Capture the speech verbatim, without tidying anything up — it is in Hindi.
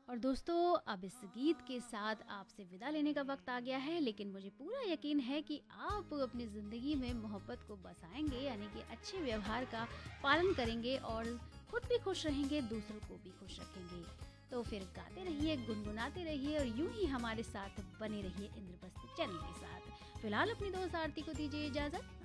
और दोस्तों अब इस गीत के साथ आपसे विदा लेने का वक्त आ गया है, लेकिन मुझे पूरा यकीन है कि आप अपनी ज़िंदगी में मोहब्बत को बसाएंगे, यानी कि अच्छे व्यवहार का पालन करेंगे और खुद भी खुश रहेंगे, दूसरों को भी खुश रखेंगे। तो फिर गाते रहिए, गुनगुनाते रहिए और यूं ही हमारे साथ बने रहिए इंद्रप्रस्थ चैनल के साथ। फिलहाल अपनी दोस्त आरती को दीजिए इजाज़त।